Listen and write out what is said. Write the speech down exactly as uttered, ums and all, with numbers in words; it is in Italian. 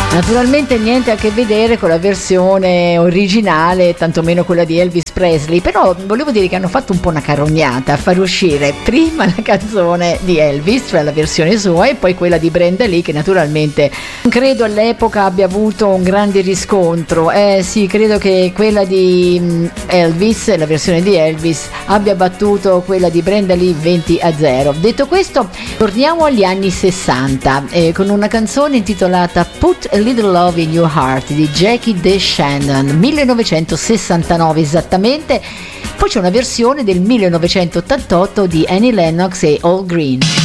Naturalmente niente a che vedere con la versione originale, tantomeno quella di Elvis Presley, però volevo dire che hanno fatto un po' una carognata a far uscire prima la canzone di Elvis, cioè la versione sua, e poi quella di Brenda Lee, che naturalmente credo all'epoca abbia avuto un grande riscontro. Eh sì, credo che quella di Elvis, la versione di Elvis, abbia battuto quella di Brenda Lee venti a zero. Detto questo, torniamo agli anni sessanta eh, con una canzone intitolata Put a Little Love in Your Heart di Jackie DeShannon, millenovecentosessantanove esattamente. Poi c'è una versione del millenovecentottantotto di Annie Lennox e Al Green.